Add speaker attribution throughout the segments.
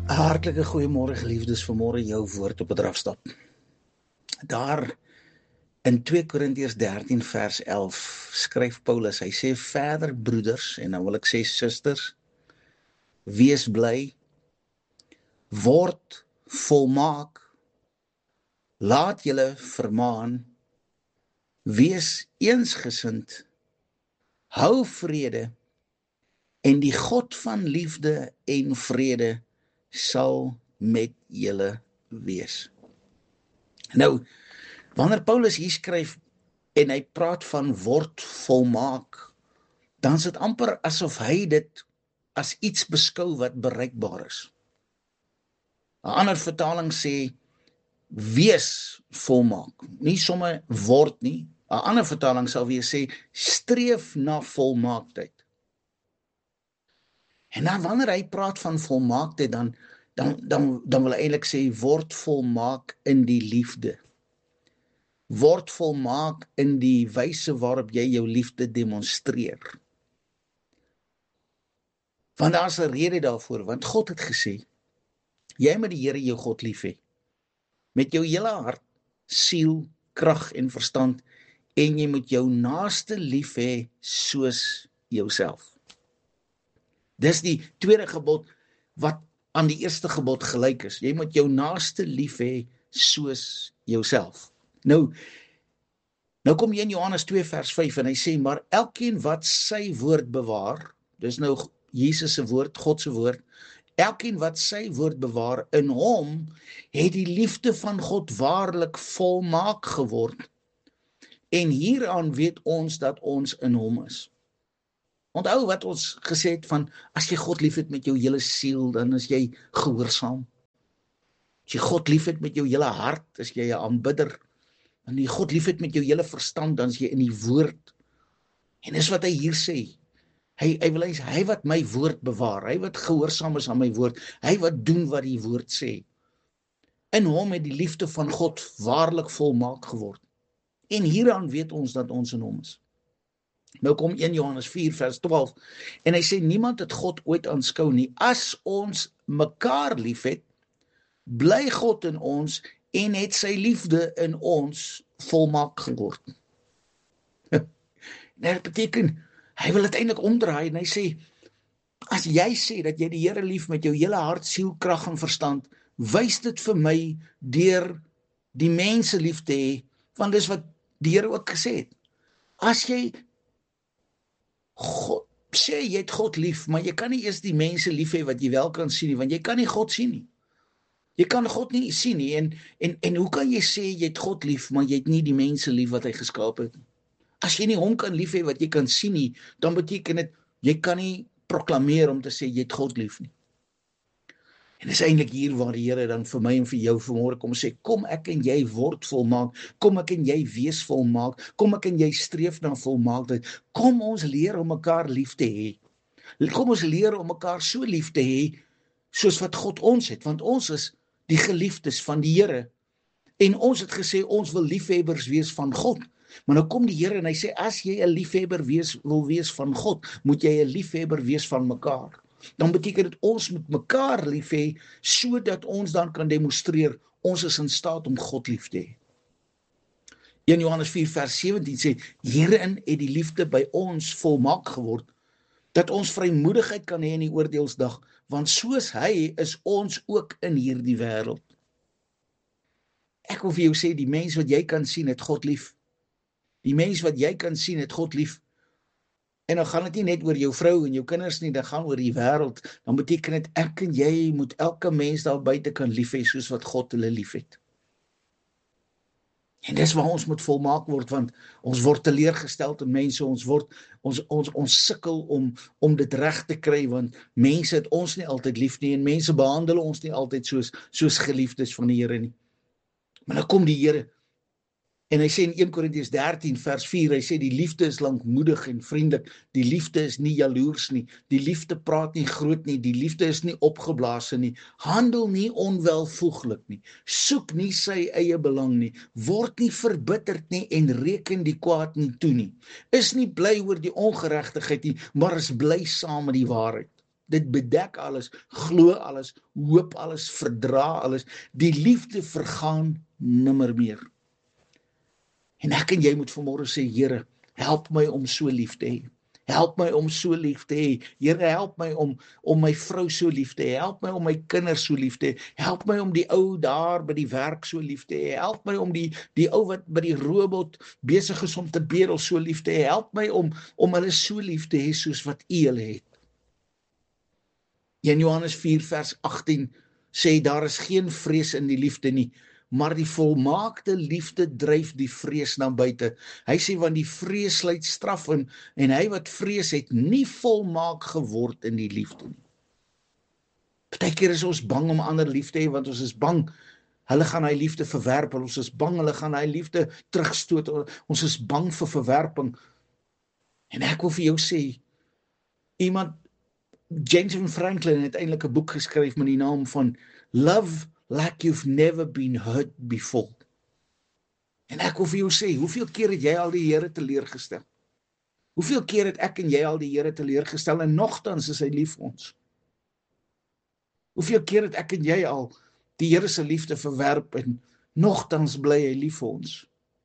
Speaker 1: Hartlike goeiemôre geliefdes, vanmôre jou woord op 'n drafstap. Daar in 2 Korintiërs 13 vers 11 skryf Paulus, hy sê verder broeders, en dan wil ek sê susters, wees bly, word volmaak, laat julle vermaan, wees eensgesind, hou vrede, en die God van liefde en vrede sal met julle wees. Nou, wanneer Paulus hier skryf en hy praat van word volmaak, dan is dit amper asof hy dit as iets beskou wat bereikbaar is. 'n Ander vertaling sê wees volmaak, nie sommer word nie. 'n Ander vertaling sal weer sê streef na volmaaktheid. En dan wanneer hy praat van volmaaktheid, dan wil hy eintlik sê word volmaak in die liefde. Word volmaak in die wyse waarop jy jou liefde demonstreer. Want daar's 'n rede daarvoor, want God het gesê, jy moet die Here jou God lief hê, met jou hele hart, siel, krag en verstand, en jy moet jou naaste lief hê soos jouself. Dis die tweede gebod wat aan die eerste gebod gelyk is. Jy moet jou naaste lief hê soos jouself. Nou kom jy in Johannes 2 vers 5 en hy sê, maar elkeen wat sy woord bewaar, dis nou Jesus se woord, God se woord, elkeen wat sy woord bewaar, in hom het die liefde van God waarlik volmaak geword, en hieraan weet ons dat ons in hom is. Onthou wat ons gesê het van, as jy God lief het met jou hele siel, dan is jy gehoorsaam. As jy God lief het met jou hele hart, is jy 'n aanbidder. En jy God lief het met jou hele verstand, dan is jy in die woord. En dis wat hy hier sê. Hy wat my woord bewaar, hy wat gehoorsaam is aan my woord, hy wat doen wat die woord sê. In hom het die liefde van God waarlik volmaak geword. En hieraan weet ons dat ons in hom is. Nou kom 1 Johannes 4 vers 12, en hy sê, niemand het God ooit aanskou nie. As ons mekaar lief het, bly God in ons, en het sy liefde in ons volmaak geword. Dit beteken, hy wil uiteindelik omdraai, en hy sê, as jy sê dat jy die Here lief met jou hele hart, siel, krag en verstand, wys dit vir my deur die mense lief te hê, want dis wat die Here ook gesê het. As jy sê jy het God lief, maar jy kan nie eers die mense lief hê wat jy wel kan sien nie, want jy kan nie God sien nie. Jy kan God nie sien nie, en hoe kan jy sê jy het God lief, maar jy het nie die mense lief wat hy geskaap het? As jy nie hom kan lief hê wat jy kan sien nie, dan beteken dit, jy kan nie proklameer om te sê jy het God lief nie. En dis eintlik hier waar die Here dan vir my en vir jou vanmôre kom sê, kom ek en jy word volmaak, kom ek en jy wees volmaak, kom ek en jy streef na volmaaktheid, kom ons leer om mekaar lief te hê. Kom ons leer om mekaar so lief te hê, soos wat God ons het, want ons is die geliefdes van die Here. En ons het gesê, ons wil liefhebbers wees van God. Maar nou kom die Here en hy sê, as jy 'n liefhebber wil wees van God, moet jy 'n liefhebber wees van mekaar. Dan beteken dit, ons moet mekaar lief hê, sodat ons dan kan demonstreer, ons is in staat om God lief te hê. 1 Johannes 4 vers 17 sê, hierin het die liefde by ons volmaak geword, dat ons vrymoedigheid kan hê in die oordeelsdag, want soos hy is ons ook in hierdie wêreld. Ek wil vir jou sê, die mens wat jy kan sien, het God lief. Die mens wat jy kan sien, het God lief. En dan gaan dit nie net oor jou vrou en jou kinders nie, dan gaan oor die wêreld. Dan beteken dit, ek en jy moet elke mens daar buite kan lief hê, soos wat God hulle lief het. En dis waar ons moet volmaak word, want ons word teleurgestel in mense, ons sukkel om dit reg te kry, want mense het ons nie altyd lief nie, en mense behandel ons nie altyd soos geliefdes van die Here nie. Maar nou kom die Here, en hy sê in 1 Korintiërs 13 vers 4, hy sê die liefde is lankmoedig en vriendelik, die liefde is nie jaloers nie, die liefde praat nie groot nie, die liefde is nie opgeblaase nie, handel nie onwelvoeglik nie, soek nie sy eie belang nie, word nie verbitterd nie en reken die kwaad nie toe nie, is nie bly oor die ongeregtigheid nie, maar is bly saam met die waarheid. Dit bedek alles, glo alles, hoop alles, verdra alles. Die liefde vergaan nimmer meer. En ek en jy moet vanmôre sê, Here, help my om so lief te hê. Help my om so lief te hê. Here, help my om my vrou so lief te hê. Help my om my kinders so lief te hê. Help my om die ou daar by die werk so lief te hê. Help my om die ou wat by die robot besig is om te bedel so lief te hê. Help my om hulle so lief te hê soos wat U hulle het. In Johannes 4 vers 18 sê, daar is geen vrees in die liefde nie, maar die volmaakte liefde dryf die vrees na buite. Hy sê, want die vrees sluit straf in, en hy wat vrees het nie volmaak geword in die liefde nie. Partykeer is ons bang om ander lief te hê, want ons is bang, hulle gaan hy liefde verwerp, ons is bang, hulle gaan hy liefde terugstoot, ons is bang vir verwerping. En ek wil vir jou sê, James Franklin het eintlik 'n boek geskryf met die naam van Love Like You've Never Been Hurt Before. En ek wil vir jou sê, hoeveel keer het jy al die Here teleurgestel? Hoeveel keer het ek en jy al die Here teleurgestel, en nogtans is hy lief vir ons? Hoeveel keer het ek en jy al die Here se liefde verwerp, en nogtans bly hy lief vir ons?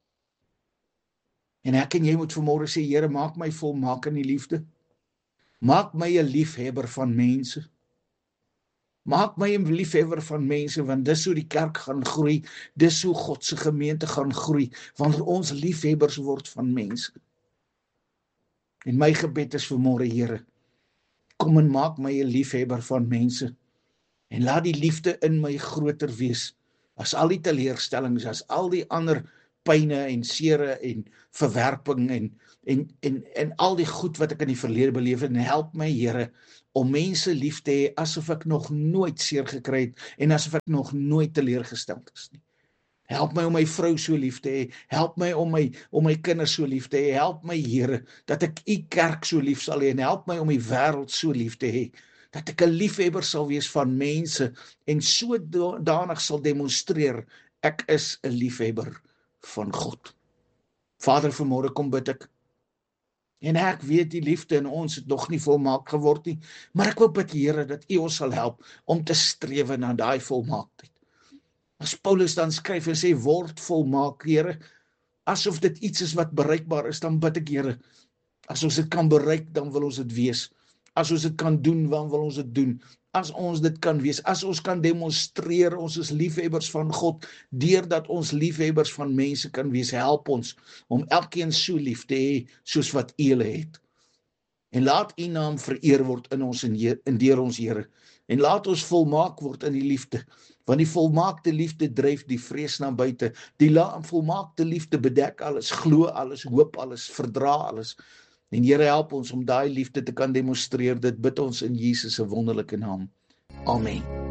Speaker 1: En ek en jy moet vanmôre sê, Here, maak my volmaak in die liefde. Maak my 'n liefhebber van mense. Maak my 'n liefhebber van mense, want dis hoe die kerk gaan groei, dis hoe God se gemeente gaan groei, wanneer ons liefhebbers word van mense. En my gebed is vanmôre, Here, kom en maak my 'n liefhebber van mense, en laat die liefde in my groter wees, as al die teleurstellings, as al die ander pyne en sere en verwerping en al die goed wat ek in die verlede beleef het, en help my, Here, om mense lief te hê asof ek nog nooit seer gekry het en asof ek nog nooit teleurgesteld is nie. Help my om my vrou so lief te hê, help my om my kinders so lief te hê, help my, Here, dat ek U kerk so lief sal hê, en help my om die wêreld so lief te hê, dat ek 'n liefhebber sal wees van mense, en sodanig sal demonstreer, ek is 'n liefhebber van God. Vader, vanmôre kom bid ek, en ek weet die liefde in ons het nog nie volmaak geword nie, maar ek wil bid, Here, dat U ons sal help om te strewe na daai volmaaktheid. As Paulus dan skryf en sê, word volmaak, Here, asof dit iets is wat bereikbaar is, dan bid ek, Here, as ons dit kan bereik, dan wil ons dit wees. As ons dit kan doen, dan wil ons dit doen. As ons dit kan wees, as ons kan demonstreer, ons is liefhebbers van God, deurdat ons liefhebbers van mense kan wees, help ons om elkeen so lief te hê, soos wat U hulle het. En laat U naam vereer word in ons en deur ons, Here. En laat ons volmaak word in die liefde, want die volmaakte liefde dryf die vrees na buite. Die volmaakte liefde bedek alles, glo alles, hoop alles, verdra alles. En Here, help ons om daai liefde te kan demonstreer. Dit bid ons in Jesus se wonderlike naam. Amen.